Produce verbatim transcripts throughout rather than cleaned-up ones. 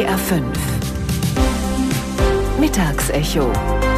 B R fünf Mittagsecho.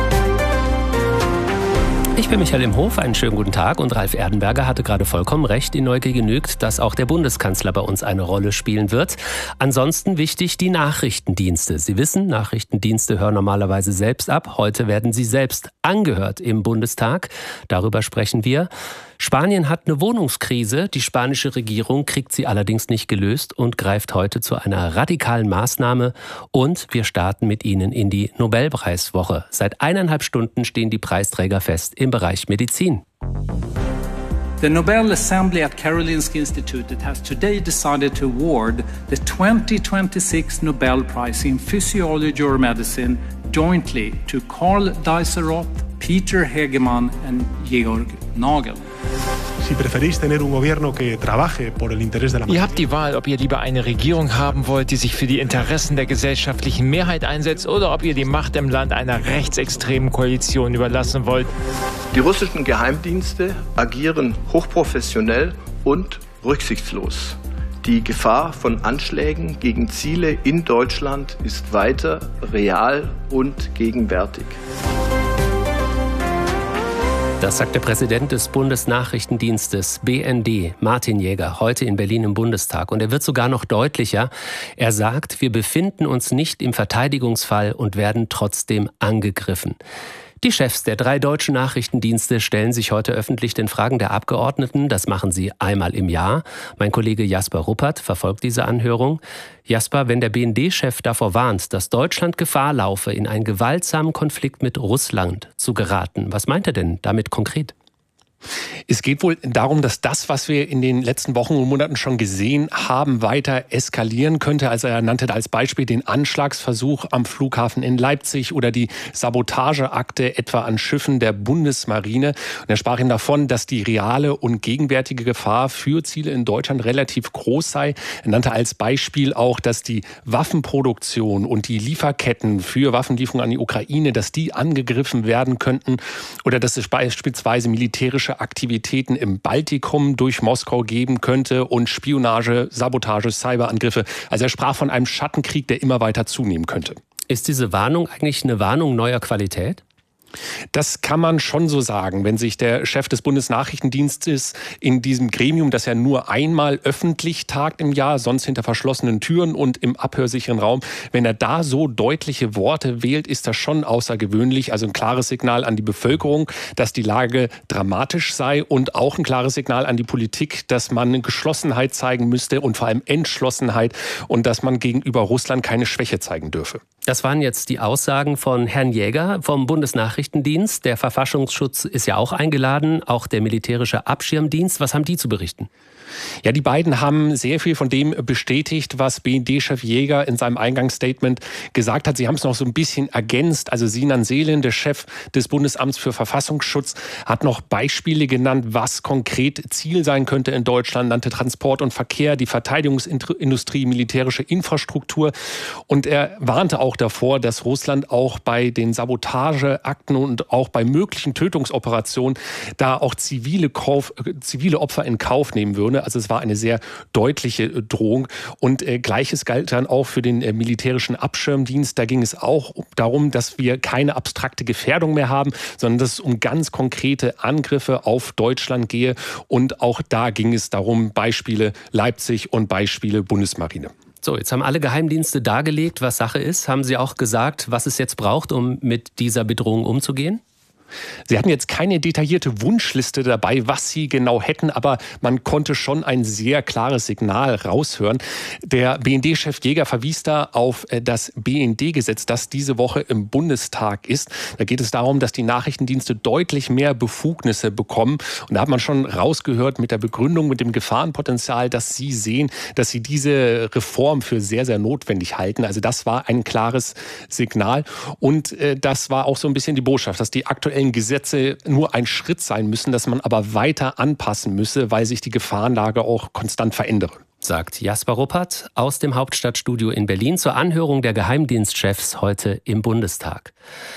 Ich bin Michael im Hof, einen schönen guten Tag, und Ralf Erdenberger hatte gerade vollkommen recht. Die Neugier genügt, dass auch der Bundeskanzler bei uns eine Rolle spielen wird. Ansonsten wichtig die Nachrichtendienste. Sie wissen, Nachrichtendienste hören normalerweise selbst ab. Heute werden sie selbst angehört im Bundestag. Darüber sprechen wir. Spanien hat eine Wohnungskrise. Die spanische Regierung kriegt sie allerdings nicht gelöst und greift heute zu einer radikalen Maßnahme. Und wir starten mit Ihnen in die Nobelpreiswoche. Seit eineinhalb Stunden stehen die Preisträger fest im Bereich Medizin. The Nobel Assembly at Karolinska Institute has today decided to award the twenty twenty-six Nobel Prize in Physiology or Medicine jointly to Karl Deisseroth, Peter Hegemann and Georg Nagel. Si preferís tener un gobierno que trabaje por el interés de la mayoría. Ihr habt die Wahl, ob ihr lieber eine Regierung haben wollt, die sich für die Interessen der gesellschaftlichen Mehrheit einsetzt, oder ob ihr die Macht im Land einer rechtsextremen Koalition überlassen wollt. Die russischen Geheimdienste agieren hochprofessionell und rücksichtslos. Die Gefahr von Anschlägen gegen Ziele in Deutschland ist weiter real und gegenwärtig. Das sagt der Präsident des Bundesnachrichtendienstes B N D, Martin Jäger, heute in Berlin im Bundestag. Und er wird sogar noch deutlicher. Er sagt, wir befinden uns nicht im Verteidigungsfall und werden trotzdem angegriffen. Die Chefs der drei deutschen Nachrichtendienste stellen sich heute öffentlich den Fragen der Abgeordneten. Das machen sie einmal im Jahr. Mein Kollege Jasper Ruppert verfolgt diese Anhörung. Jasper, wenn der B N D-Chef davor warnt, dass Deutschland Gefahr laufe, in einen gewaltsamen Konflikt mit Russland zu geraten, was meint er denn damit konkret? Es geht wohl darum, dass das, was wir in den letzten Wochen und Monaten schon gesehen haben, weiter eskalieren könnte. Also er nannte als Beispiel den Anschlagsversuch am Flughafen in Leipzig oder die Sabotageakte etwa an Schiffen der Bundesmarine. Und er sprach ihm davon, dass die reale und gegenwärtige Gefahr für Ziele in Deutschland relativ groß sei. Er nannte als Beispiel auch, dass die Waffenproduktion und die Lieferketten für Waffenlieferungen an die Ukraine, dass die angegriffen werden könnten, oder dass es beispielsweise militärische Aktivitäten im Baltikum durch Moskau geben könnte und Spionage, Sabotage, Cyberangriffe. Also er sprach von einem Schattenkrieg, der immer weiter zunehmen könnte. Ist diese Warnung eigentlich eine Warnung neuer Qualität? Das kann man schon so sagen, wenn sich der Chef des Bundesnachrichtendienstes in diesem Gremium, das ja nur einmal öffentlich tagt im Jahr, sonst hinter verschlossenen Türen und im abhörsicheren Raum, wenn er da so deutliche Worte wählt, ist das schon außergewöhnlich. Also ein klares Signal an die Bevölkerung, dass die Lage dramatisch sei, und auch ein klares Signal an die Politik, dass man Geschlossenheit zeigen müsste und vor allem Entschlossenheit, und dass man gegenüber Russland keine Schwäche zeigen dürfe. Das waren jetzt die Aussagen von Herrn Jäger vom Bundesnachrichtendienst. Der Verfassungsschutz ist ja auch eingeladen, auch der militärische Abschirmdienst. Was haben die zu berichten? Ja, die beiden haben sehr viel von dem bestätigt, was B N D-Chef Jäger in seinem Eingangsstatement gesagt hat. Sie haben es noch so ein bisschen ergänzt. Also Sinan Selin, der Chef des Bundesamts für Verfassungsschutz, hat noch Beispiele genannt, was konkret Ziel sein könnte in Deutschland, nannte Transport und Verkehr, die Verteidigungsindustrie, militärische Infrastruktur. Und er warnte auch davor, dass Russland auch bei den Sabotageakten und auch bei möglichen Tötungsoperationen da auch zivile, Kauf, zivile Opfer in Kauf nehmen würde. Also es war eine sehr deutliche Drohung. Und äh, Gleiches galt dann auch für den äh, militärischen Abschirmdienst. Da ging es auch darum, dass wir keine abstrakte Gefährdung mehr haben, sondern dass es um ganz konkrete Angriffe auf Deutschland gehe. Und auch da ging es darum, Beispiele Leipzig und Beispiele Bundesmarine. So, jetzt haben alle Geheimdienste dargelegt, was Sache ist. Haben Sie auch gesagt, was es jetzt braucht, um mit dieser Bedrohung umzugehen? Sie hatten jetzt keine detaillierte Wunschliste dabei, was sie genau hätten, aber man konnte schon ein sehr klares Signal raushören. Der B N D-Chef Jäger verwies da auf das B N D-Gesetz, das diese Woche im Bundestag ist. Da geht es darum, dass die Nachrichtendienste deutlich mehr Befugnisse bekommen. Und da hat man schon rausgehört mit der Begründung, mit dem Gefahrenpotenzial, dass sie sehen, dass sie diese Reform für sehr, sehr notwendig halten. Also das war ein klares Signal. Und äh, das war auch so ein bisschen die Botschaft, dass die aktuellen Gesetze nur ein Schritt sein müssen, dass man aber weiter anpassen müsse, weil sich die Gefahrenlage auch konstant verändere. Sagt Jasper Ruppert aus dem Hauptstadtstudio in Berlin zur Anhörung der Geheimdienstchefs heute im Bundestag.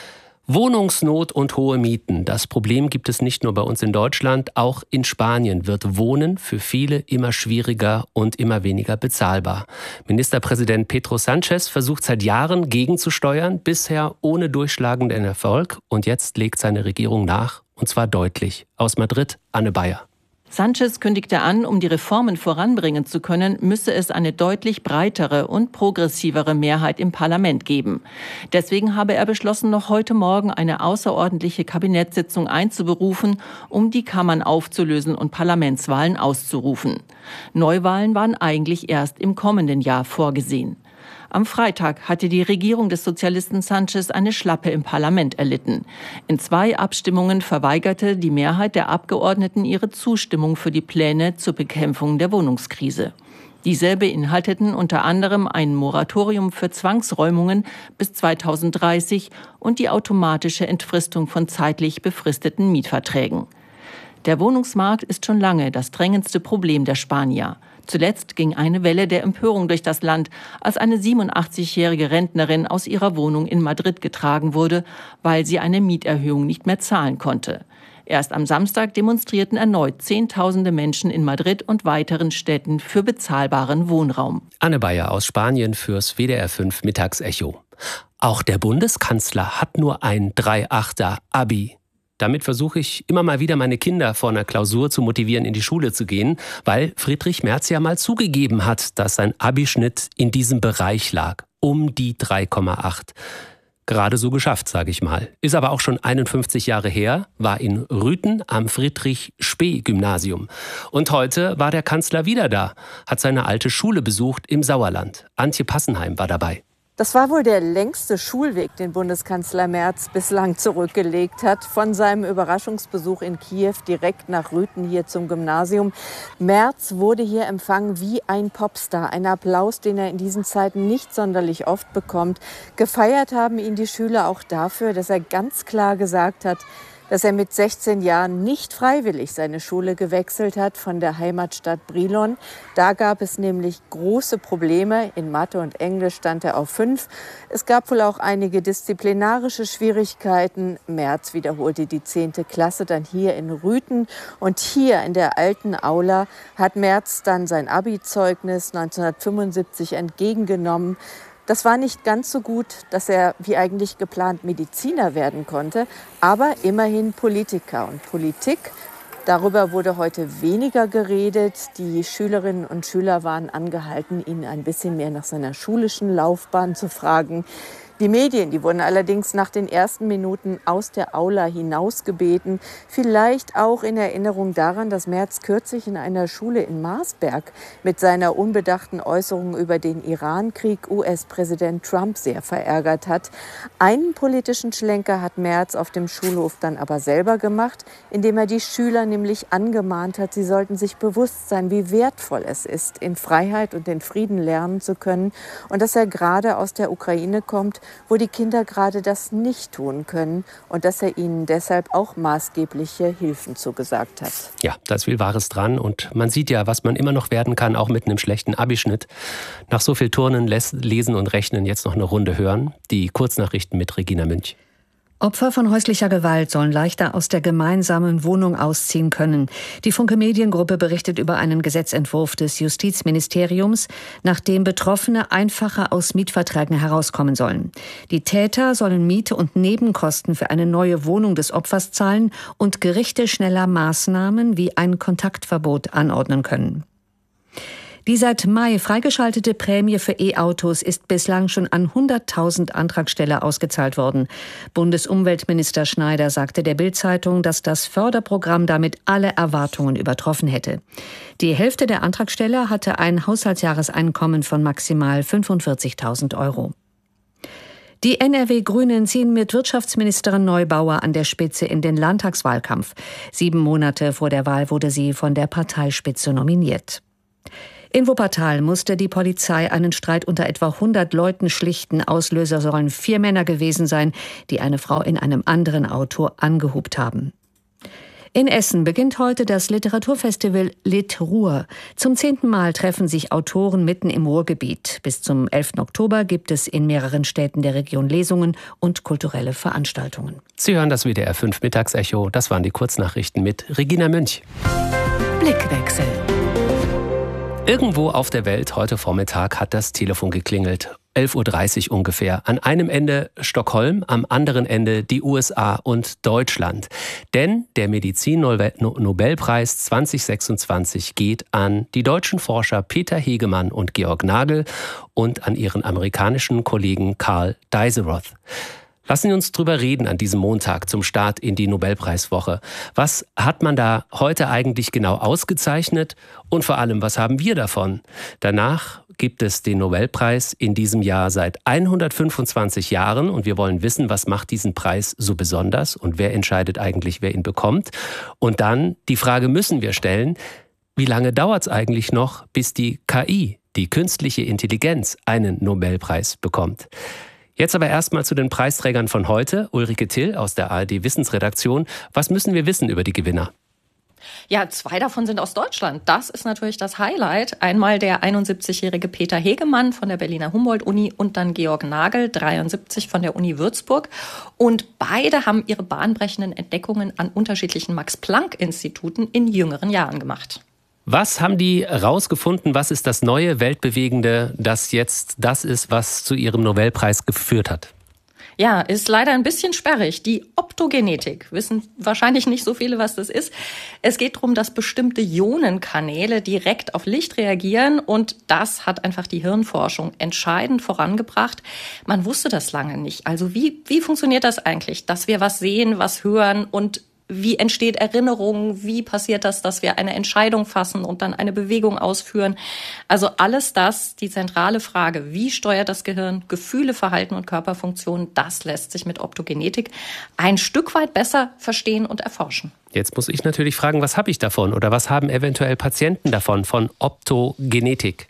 Wohnungsnot und hohe Mieten. Das Problem gibt es nicht nur bei uns in Deutschland, auch in Spanien wird Wohnen für viele immer schwieriger und immer weniger bezahlbar. Ministerpräsident Pedro Sánchez versucht seit Jahren gegenzusteuern, bisher ohne durchschlagenden Erfolg. Und jetzt legt seine Regierung nach, und zwar deutlich. Aus Madrid, Anne Bayer. Sánchez kündigte an, um die Reformen voranbringen zu können, müsse es eine deutlich breitere und progressivere Mehrheit im Parlament geben. Deswegen habe er beschlossen, noch heute Morgen eine außerordentliche Kabinettssitzung einzuberufen, um die Kammern aufzulösen und Parlamentswahlen auszurufen. Neuwahlen waren eigentlich erst im kommenden Jahr vorgesehen. Am Freitag hatte die Regierung des Sozialisten Sánchez eine Schlappe im Parlament erlitten. In zwei Abstimmungen verweigerte die Mehrheit der Abgeordneten ihre Zustimmung für die Pläne zur Bekämpfung der Wohnungskrise. Diese beinhalteten unter anderem ein Moratorium für Zwangsräumungen bis zweitausenddreißig und die automatische Entfristung von zeitlich befristeten Mietverträgen. Der Wohnungsmarkt ist schon lange das drängendste Problem der Spanier. Zuletzt ging eine Welle der Empörung durch das Land, als eine siebenundachtzigjährige Rentnerin aus ihrer Wohnung in Madrid getragen wurde, weil sie eine Mieterhöhung nicht mehr zahlen konnte. Erst am Samstag demonstrierten erneut Zehntausende Menschen in Madrid und weiteren Städten für bezahlbaren Wohnraum. Anne Bayer aus Spanien fürs W D R fünf Mittagsecho. Auch der Bundeskanzler hat nur ein drei Komma achter Abi. Damit versuche ich immer mal wieder meine Kinder vor einer Klausur zu motivieren, in die Schule zu gehen, weil Friedrich Merz ja mal zugegeben hat, dass sein Abischnitt in diesem Bereich lag, um die drei Komma acht. Gerade so geschafft, sage ich mal. Ist aber auch schon einundfünfzig Jahre her, war in Rüthen am Friedrich-Spee-Gymnasium. Und heute war der Kanzler wieder da, hat seine alte Schule besucht im Sauerland. Antje Passenheim war dabei. Das war wohl der längste Schulweg, den Bundeskanzler Merz bislang zurückgelegt hat. Von seinem Überraschungsbesuch in Kiew direkt nach Rüthen hier zum Gymnasium. Merz wurde hier empfangen wie ein Popstar. Ein Applaus, den er in diesen Zeiten nicht sonderlich oft bekommt. Gefeiert haben ihn die Schüler auch dafür, dass er ganz klar gesagt hat, dass er mit sechzehn Jahren nicht freiwillig seine Schule gewechselt hat von der Heimatstadt Brilon. Da gab es nämlich große Probleme. In Mathe und Englisch stand er auf fünf. Es gab wohl auch einige disziplinarische Schwierigkeiten. Merz wiederholte die zehnte Klasse dann hier in Rüthen. Und hier in der alten Aula hat Merz dann sein Abi-Zeugnis neunzehnhundertfünfundsiebzig entgegengenommen. Das war nicht ganz so gut, dass er wie eigentlich geplant Mediziner werden konnte, aber immerhin Politiker. Und Politik, darüber wurde heute weniger geredet. Die Schülerinnen und Schüler waren angehalten, ihn ein bisschen mehr nach seiner schulischen Laufbahn zu fragen. Die Medien, die wurden allerdings nach den ersten Minuten aus der Aula hinausgebeten. Vielleicht auch in Erinnerung daran, dass Merz kürzlich in einer Schule in Marsberg mit seiner unbedachten Äußerung über den Irankrieg U S-Präsident Trump sehr verärgert hat. Einen politischen Schlenker hat Merz auf dem Schulhof dann aber selber gemacht, indem er die Schüler nämlich angemahnt hat, sie sollten sich bewusst sein, wie wertvoll es ist, in Freiheit und in Frieden lernen zu können und dass er gerade aus der Ukraine kommt, wo die Kinder gerade das nicht tun können und dass er ihnen deshalb auch maßgebliche Hilfen zugesagt hat. Ja, da ist viel Wahres dran und man sieht ja, was man immer noch werden kann, auch mit einem schlechten Abischnitt. Nach so viel Turnen, Lesen und Rechnen jetzt noch eine Runde hören. Die Kurznachrichten mit Regina Münch. Opfer von häuslicher Gewalt sollen leichter aus der gemeinsamen Wohnung ausziehen können. Die Funke Mediengruppe berichtet über einen Gesetzentwurf des Justizministeriums, nach dem Betroffene einfacher aus Mietverträgen herauskommen sollen. Die Täter sollen Miete und Nebenkosten für eine neue Wohnung des Opfers zahlen und Gerichte schneller Maßnahmen wie ein Kontaktverbot anordnen können. Die seit Mai freigeschaltete Prämie für E-Autos ist bislang schon an hunderttausend Antragsteller ausgezahlt worden. Bundesumweltminister Schneider sagte der Bild-Zeitung, dass das Förderprogramm damit alle Erwartungen übertroffen hätte. Die Hälfte der Antragsteller hatte ein Haushaltsjahreseinkommen von maximal fünfundvierzigtausend Euro. Die N R W-Grünen ziehen mit Wirtschaftsministerin Neubauer an der Spitze in den Landtagswahlkampf. Sieben Monate vor der Wahl wurde sie von der Parteispitze nominiert. In Wuppertal musste die Polizei einen Streit unter etwa hundert Leuten schlichten. Auslöser sollen vier Männer gewesen sein, die eine Frau in einem anderen Auto angehupt haben. In Essen beginnt heute das Literaturfestival Lit-Ruhr. Zum zehnten Mal treffen sich Autoren mitten im Ruhrgebiet. Bis zum elften Oktober gibt es in mehreren Städten der Region Lesungen und kulturelle Veranstaltungen. Sie hören das W D R fünf Mittagsecho. Das waren die Kurznachrichten mit Regina Münch. Blickwechsel. Irgendwo auf der Welt heute Vormittag hat das Telefon geklingelt. elf Uhr dreißig ungefähr. An einem Ende Stockholm, am anderen Ende die U S A und Deutschland. Denn der Medizin-Nobelpreis zwanzig sechsundzwanzig geht an die deutschen Forscher Peter Hegemann und Georg Nagel und an ihren amerikanischen Kollegen Carl Deisseroth. Lassen Sie uns drüber reden an diesem Montag zum Start in die Nobelpreiswoche. Was hat man da heute eigentlich genau ausgezeichnet? Und vor allem, was haben wir davon? Danach gibt es den Nobelpreis in diesem Jahr seit hundertfünfundzwanzig Jahren. Und wir wollen wissen, was macht diesen Preis so besonders? Und wer entscheidet eigentlich, wer ihn bekommt? Und dann die Frage müssen wir stellen, wie lange dauert es eigentlich noch, bis die K I, die künstliche Intelligenz, einen Nobelpreis bekommt? Jetzt aber erstmal zu den Preisträgern von heute. Ulrike Till aus der A R D-Wissensredaktion. Was müssen wir wissen über die Gewinner? Ja, zwei davon sind aus Deutschland. Das ist natürlich das Highlight. Einmal der einundsiebzigjährige Peter Hegemann von der Berliner Humboldt-Uni und dann Georg Nagel, dreiundsiebzig, von der Uni Würzburg. Und beide haben ihre bahnbrechenden Entdeckungen an unterschiedlichen Max-Planck-Instituten in jüngeren Jahren gemacht. Was haben die rausgefunden? Was ist das neue, weltbewegende, das jetzt das ist, was zu ihrem Nobelpreis geführt hat? Ja, ist leider ein bisschen sperrig. Die Optogenetik. Wissen wahrscheinlich nicht so viele, was das ist. Es geht darum, dass bestimmte Ionenkanäle direkt auf Licht reagieren. Und das hat einfach die Hirnforschung entscheidend vorangebracht. Man wusste das lange nicht. Also wie, wie funktioniert das eigentlich, dass wir was sehen, was hören und wie entsteht Erinnerung? Wie passiert das, dass wir eine Entscheidung fassen und dann eine Bewegung ausführen? Also alles das, die zentrale Frage, wie steuert das Gehirn Gefühle, Verhalten und Körperfunktionen, das lässt sich mit Optogenetik ein Stück weit besser verstehen und erforschen. Jetzt muss ich natürlich fragen, was habe ich davon oder was haben eventuell Patienten davon von Optogenetik?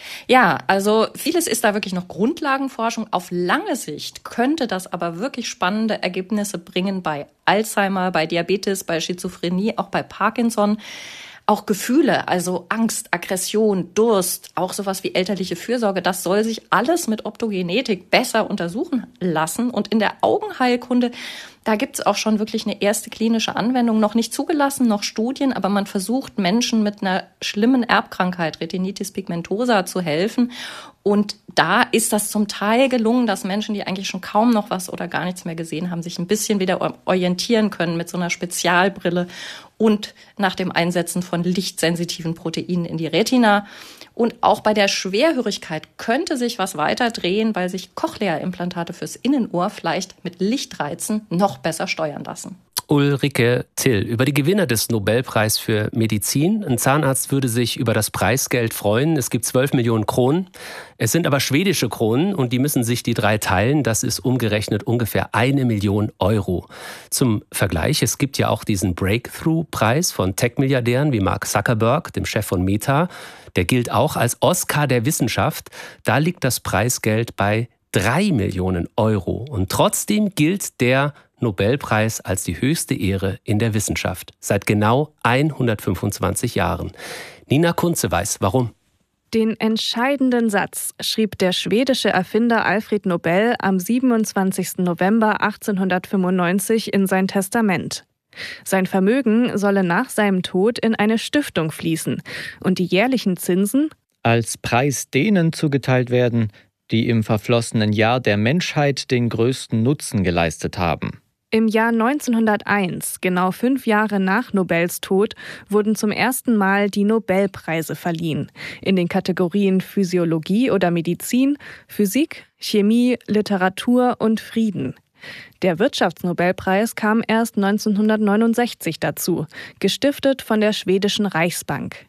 Ja, also vieles ist da wirklich noch Grundlagenforschung. Auf lange Sicht könnte das aber wirklich spannende Ergebnisse bringen bei Alzheimer, bei Diabetes, bei Schizophrenie, auch bei Parkinson. Auch Gefühle, also Angst, Aggression, Durst, auch sowas wie elterliche Fürsorge, das soll sich alles mit Optogenetik besser untersuchen lassen. Und in der Augenheilkunde, da gibt's auch schon wirklich eine erste klinische Anwendung, noch nicht zugelassen, noch Studien, aber man versucht Menschen mit einer schlimmen Erbkrankheit, Retinitis pigmentosa, zu helfen. Und da ist das zum Teil gelungen, dass Menschen, die eigentlich schon kaum noch was oder gar nichts mehr gesehen haben, sich ein bisschen wieder orientieren können mit so einer Spezialbrille und nach dem Einsetzen von lichtsensitiven Proteinen in die Retina. Und auch bei der Schwerhörigkeit könnte sich was weiter drehen, weil sich Cochlea-Implantate fürs Innenohr vielleicht mit Lichtreizen noch besser steuern lassen. Ulrike Till über die Gewinner des Nobelpreis für Medizin. Ein Zahnarzt würde sich über das Preisgeld freuen. Es gibt zwölf Millionen Kronen. Es sind aber schwedische Kronen und die müssen sich die drei teilen. Das ist umgerechnet ungefähr eine Million Euro. Zum Vergleich, es gibt ja auch diesen Breakthrough-Preis von Tech-Milliardären wie Mark Zuckerberg, dem Chef von Meta. Der gilt auch als Oscar der Wissenschaft. Da liegt das Preisgeld bei drei Millionen Euro. Und trotzdem gilt der Nobelpreis als die höchste Ehre in der Wissenschaft. Seit genau hundertfünfundzwanzig Jahren. Nina Kunze weiß, warum. Den entscheidenden Satz schrieb der schwedische Erfinder Alfred Nobel am siebenundzwanzigsten November achtzehnhundertfünfundneunzig in sein Testament. Sein Vermögen solle nach seinem Tod in eine Stiftung fließen und die jährlichen Zinsen als Preis denen zugeteilt werden, die im verflossenen Jahr der Menschheit den größten Nutzen geleistet haben. Im Jahr neunzehnhunderteins, genau fünf Jahre nach Nobels Tod, wurden zum ersten Mal die Nobelpreise verliehen. In den Kategorien Physiologie oder Medizin, Physik, Chemie, Literatur und Frieden. Der Wirtschaftsnobelpreis kam erst neunzehnhundertneunundsechzig dazu, gestiftet von der schwedischen Reichsbank.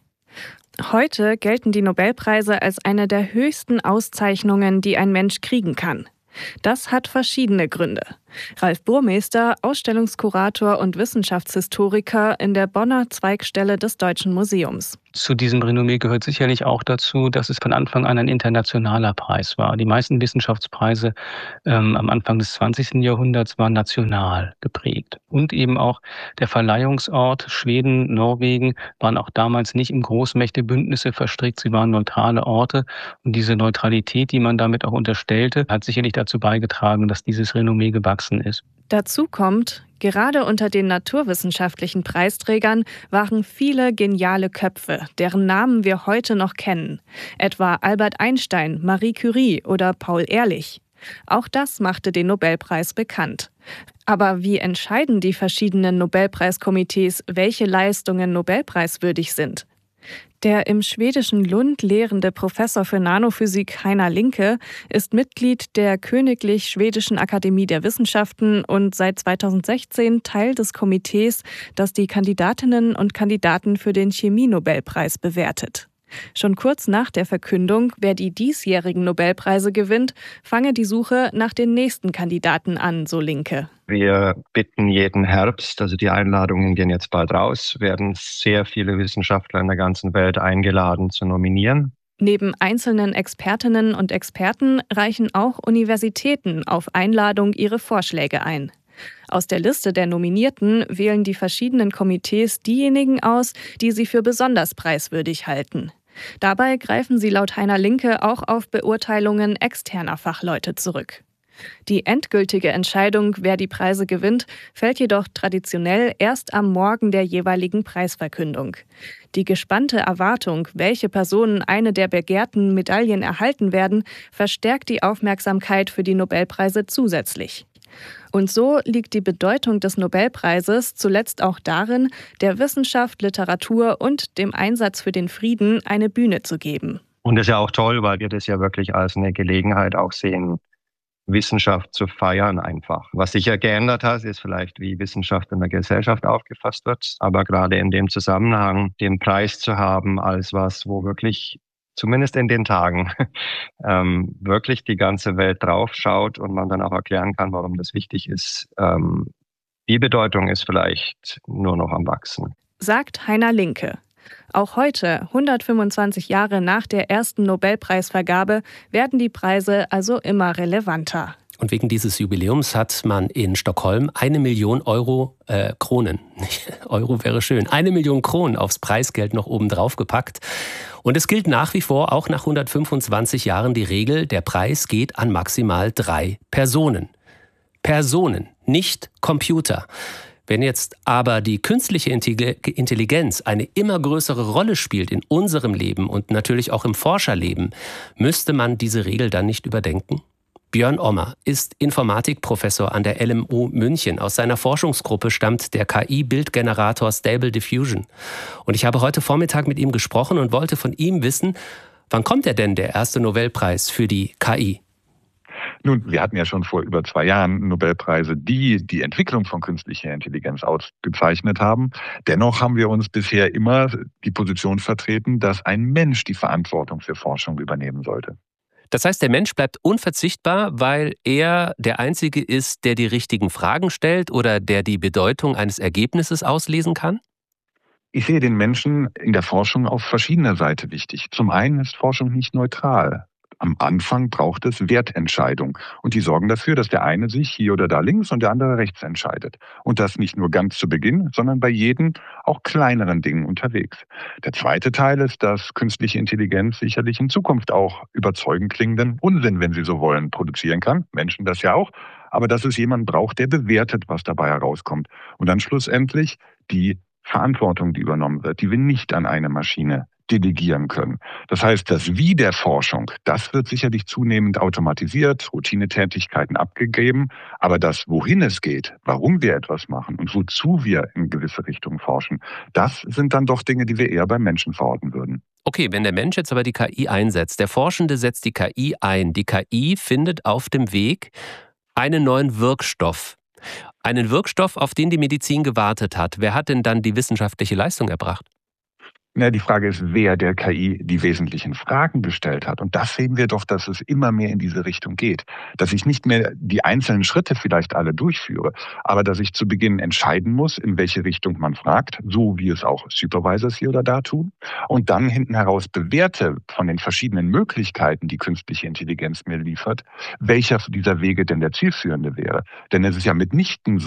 Heute gelten die Nobelpreise als eine der höchsten Auszeichnungen, die ein Mensch kriegen kann. Das hat verschiedene Gründe. Ralf Burmester, Ausstellungskurator und Wissenschaftshistoriker in der Bonner Zweigstelle des Deutschen Museums. Zu diesem Renommee gehört sicherlich auch dazu, dass es von Anfang an ein internationaler Preis war. Die meisten Wissenschaftspreise ähm, am Anfang des zwanzigsten Jahrhunderts waren national geprägt. Und eben auch der Verleihungsort Schweden, Norwegen waren auch damals nicht in Großmächtebündnisse verstrickt. Sie waren neutrale Orte. Und diese Neutralität, die man damit auch unterstellte, hat sicherlich dazu beigetragen, dass dieses Renommee gewachsen ist. Dazu kommt, gerade unter den naturwissenschaftlichen Preisträgern waren viele geniale Köpfe, deren Namen wir heute noch kennen. Etwa Albert Einstein, Marie Curie oder Paul Ehrlich. Auch das machte den Nobelpreis bekannt. Aber wie entscheiden die verschiedenen Nobelpreiskomitees, welche Leistungen nobelpreiswürdig sind? Der im schwedischen Lund lehrende Professor für Nanophysik Heiner Linke ist Mitglied der Königlich Schwedischen Akademie der Wissenschaften und seit zweitausendsechzehn Teil des Komitees, das die Kandidatinnen und Kandidaten für den Chemie-Nobelpreis bewertet. Schon kurz nach der Verkündung, wer die diesjährigen Nobelpreise gewinnt, fange die Suche nach den nächsten Kandidaten an, so Linke. Wir bitten jeden Herbst, also die Einladungen gehen jetzt bald raus, werden sehr viele Wissenschaftler in der ganzen Welt eingeladen zu nominieren. Neben einzelnen Expertinnen und Experten reichen auch Universitäten auf Einladung ihre Vorschläge ein. Aus der Liste der Nominierten wählen die verschiedenen Komitees diejenigen aus, die sie für besonders preiswürdig halten. Dabei greifen sie laut Heiner Linke auch auf Beurteilungen externer Fachleute zurück. Die endgültige Entscheidung, wer die Preise gewinnt, fällt jedoch traditionell erst am Morgen der jeweiligen Preisverkündung. Die gespannte Erwartung, welche Personen eine der begehrten Medaillen erhalten werden, verstärkt die Aufmerksamkeit für die Nobelpreise zusätzlich. Und so liegt die Bedeutung des Nobelpreises zuletzt auch darin, der Wissenschaft, Literatur und dem Einsatz für den Frieden eine Bühne zu geben. Und das ist ja auch toll, weil wir das ja wirklich als eine Gelegenheit auch sehen, Wissenschaft zu feiern einfach. Was sich ja geändert hat, ist vielleicht, wie Wissenschaft in der Gesellschaft aufgefasst wird. Aber gerade in dem Zusammenhang, den Preis zu haben als was, wo wirklich, zumindest in den Tagen, ähm, wirklich die ganze Welt drauf schaut und man dann auch erklären kann, warum das wichtig ist. Ähm, die Bedeutung ist vielleicht nur noch am Wachsen. Sagt Heiner Linke. Auch heute, hundertfünfundzwanzig Jahre nach der ersten Nobelpreisvergabe, werden die Preise also immer relevanter. Und wegen dieses Jubiläums hat man in Stockholm eine Million Euro, äh, Kronen, Euro wäre schön, eine Million Kronen aufs Preisgeld noch oben drauf gepackt. Und es gilt nach wie vor, auch nach hundertfünfundzwanzig Jahren, die Regel, der Preis geht an maximal drei Personen. Personen, nicht Computer. Wenn jetzt aber die künstliche Intelligenz eine immer größere Rolle spielt in unserem Leben und natürlich auch im Forscherleben, müsste man diese Regel dann nicht überdenken? Björn Ommer ist Informatikprofessor an der L M U München. Aus seiner Forschungsgruppe stammt der K I-Bildgenerator Stable Diffusion. Und ich habe heute Vormittag mit ihm gesprochen und wollte von ihm wissen, wann kommt er denn, der erste Nobelpreis für die K I? Nun, wir hatten ja schon vor über zwei Jahren Nobelpreise, die die Entwicklung von künstlicher Intelligenz ausgezeichnet haben. Dennoch haben wir uns bisher immer die Position vertreten, dass ein Mensch die Verantwortung für Forschung übernehmen sollte. Das heißt, der Mensch bleibt unverzichtbar, weil er der Einzige ist, der die richtigen Fragen stellt oder der die Bedeutung eines Ergebnisses auslesen kann? Ich sehe den Menschen in der Forschung auf verschiedener Seite wichtig. Zum einen ist Forschung nicht neutral. Am Anfang braucht es Wertentscheidung. Und die sorgen dafür, dass der eine sich hier oder da links und der andere rechts entscheidet. Und das nicht nur ganz zu Beginn, sondern bei jedem auch kleineren Dingen unterwegs. Der zweite Teil ist, dass künstliche Intelligenz sicherlich in Zukunft auch überzeugend klingenden Unsinn, wenn Sie so wollen, produzieren kann. Menschen das ja auch. Aber dass es jemanden braucht, der bewertet, was dabei herauskommt. Und dann schlussendlich die Verantwortung, die übernommen wird, die wir nicht an eine Maschine delegieren können. Das heißt, das Wie der Forschung, das wird sicherlich zunehmend automatisiert, Routinetätigkeiten abgegeben, aber das, wohin es geht, warum wir etwas machen und wozu wir in gewisse Richtungen forschen, das sind dann doch Dinge, die wir eher beim Menschen verorten würden. Okay, wenn der Mensch jetzt aber die K I einsetzt, der Forschende setzt die K I ein, die K I findet auf dem Weg einen neuen Wirkstoff. Einen Wirkstoff, auf den die Medizin gewartet hat. Wer hat denn dann die wissenschaftliche Leistung erbracht? Ja, die Frage ist, wer der K I die wesentlichen Fragen gestellt hat. Und das sehen wir doch, dass es immer mehr in diese Richtung geht. Dass ich nicht mehr die einzelnen Schritte vielleicht alle durchführe, aber dass ich zu Beginn entscheiden muss, in welche Richtung man fragt, so wie es auch Supervisors hier oder da tun. Und dann hinten heraus bewerte von den verschiedenen Möglichkeiten, die künstliche Intelligenz mir liefert, welcher dieser Wege denn der zielführende wäre. Denn es ist ja mitnichten so,